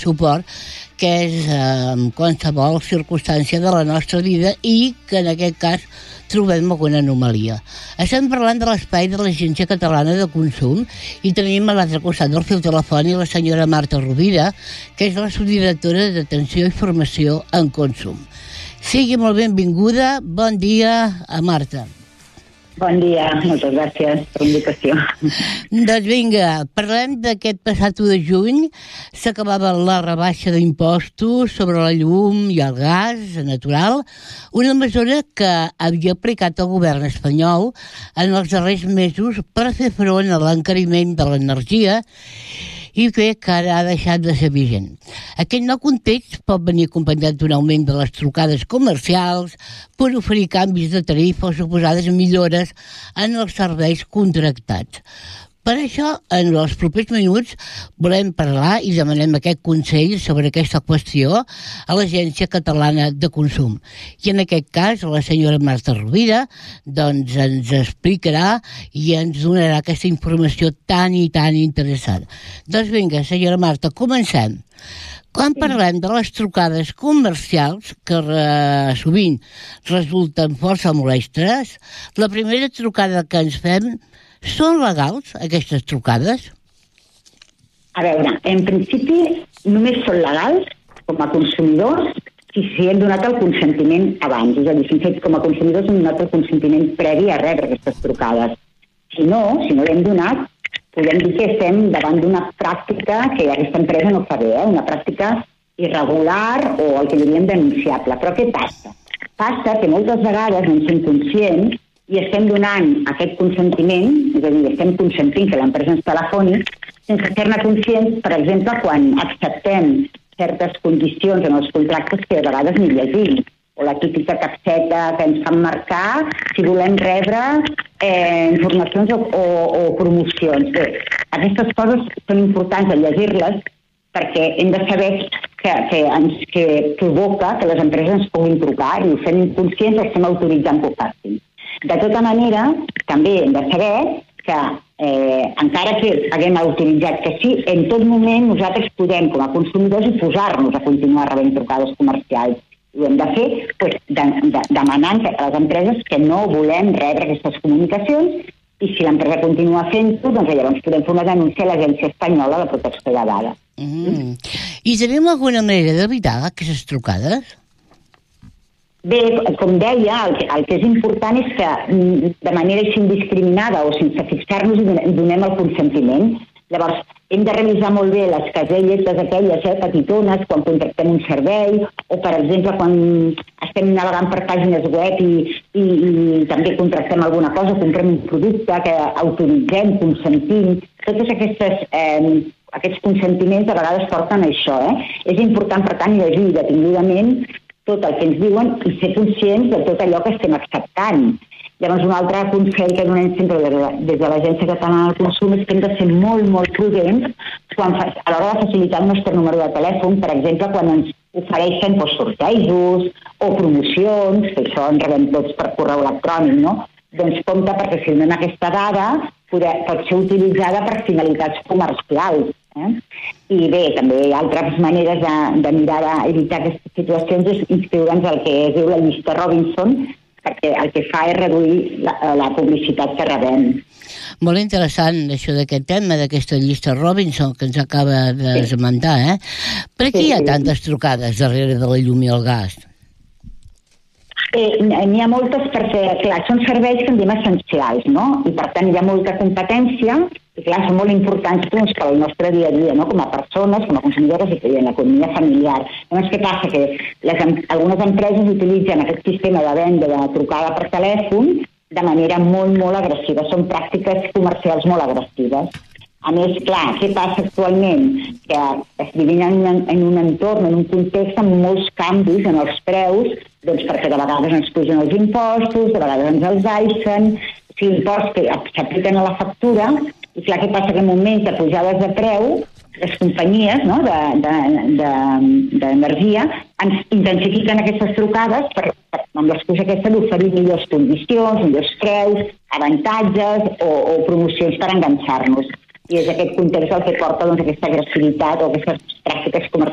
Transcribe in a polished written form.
suport que és en qualsevol circumstància de la nostra vida i que en aquest cas trobem alguna anomalia. Estem parlant de l'espai de l'Agència Catalana de Consum i tenim a l'altre costat del fil telefònic la senyora Marta Rovira, que és la subdirectora d'Atenció i Formació en Consum. Sigui molt benvinguda. Bon dia a Marta. Bon dia, moltes gràcies per l'invitació. Doncs vinga, parlem d'aquest passat 1 de juny. S'acabava la rebaixa d'impostos sobre la llum i el gas natural, una mesura que havia aplicat el govern espanyol en els darrers mesos per fer front a l'encariment de l'energia i que ara ha deixat de ser vigent. Aquest nou context pot venir acompanyat d'un augment de les trucades comercials per oferir canvis de tarifa o suposades millores en els serveis contractats. Per això, en els propers minuts, volem parlar i demanem aquest consell sobre aquesta qüestió a l'Agència Catalana de Consum. I en aquest cas, la senyora Marta Rovira doncs, ens explicarà i ens donarà aquesta informació tan i tan interessant. Doncs vinga, senyora Marta, comencem. Quan parlem de les trucades comercials, que sovint resulten força molestes, la primera trucada que ens fem, són legals, aquestes trucades? A veure, en principi només són legals com a consumidors si hem donat el consentiment abans. És a dir, si com a consumidors hem donat el consentiment previ a rebre aquestes trucades. Si no l'hem donat, podem dir que estem davant d'una pràctica que aquesta empresa no fa bé, una pràctica irregular o el que diríem denunciable. Però què passa? Passa que moltes vegades no en som conscients i estem donant aquest consentiment, és a dir, estem consentint que l'empresa ens telefoni sense ser-ne conscients, per exemple, quan acceptem certes condicions en els contractes que de vegades ni llegim, o la típica capseta que ens fan marcar si volem rebre informacions o promocions. Bé, aquestes coses són importants de llegir-les perquè hem de saber que provoca que les empreses ens puguin trucar i ho fem inconscients o estem autoritzant que ho facin. De tota manera, també hem de saber que encara que haguem autoritzat que sí, en tot moment nosaltres podem, com a consumidors, posar-nos a continuar rebent trucades comercials. Ho hem de fer demanant a les empreses que no volem rebre aquestes comunicacions i si l'empresa continua fent-ho, doncs llavors podem fer una denúncia a l'Agència Espanyola de Protecció de Dades. I tenim alguna manera d'evitar aquestes trucades? Bé, com deia, el que és important és que de manera indiscriminada o sense fixar-nos donem el consentiment. Llavors, hem de revisar molt bé les caselletes aquelles petitones quan contractem un servei o, per exemple, quan estem navegant per pàgines web i també contractem alguna cosa, comprem un producte que autoritzem, consentim. Tots aquests consentiments de vegades porten a això. És important, per tant, llegir detingudament tot el que ens diuen i ser conscients de tot allò que estem acceptant. Llavors, un altre consell que donem sempre des de l'Agència Catalana del Consum és que hem de ser molt, molt prudents a l'hora de facilitar el nostre número de telèfon, per exemple, quan ens ofereixen sortejos o promocions, que això en rebem tots per correu electrònic, no? Doncs compte, perquè si donem aquesta dada pot ser utilitzada per finalitats comercials. I bé, també hi ha altres maneres de mirar d'evitar aquestes situacions és inscriure'ns al que es diu la llista Robinson, perquè el que fa és reduir la publicitat que rebem. Molt interessant això d'aquest tema, d'aquesta llista Robinson que ens acaba d'esmentar. Per què hi ha tantes trucades darrere de la llum i el gas? N'hi ha moltes perquè, clar, són serveis que en diem essencials, no? I per tant hi ha molta competència i, clar, són molt importants per al nostre dia a dia, no? Com a persones, com a consumidores i en l'economia familiar. Llavors, què passa? Que algunes empreses utilitzen aquest sistema de venda de trucada per telèfon de manera molt, molt agressiva. Són pràctiques comercials molt agressives. A més, clar, què passa actualment? Que es vivim en un entorn, en un context amb molts canvis en els preus, doncs perquè de vegades ens pugen els impostos, de vegades ens els baixen, imposts que s'apliquen a la factura, i clar, què passa? Que en moments de pujades de preu, les companyies d'energia ens intensifiquen aquestes trucades amb l'excusa aquesta d'oferir millors condicions, millors preus, avantatges o promocions per enganxar-nos. I és aquest context el que porta aquesta agressivitat o aquestes pràctiques comercials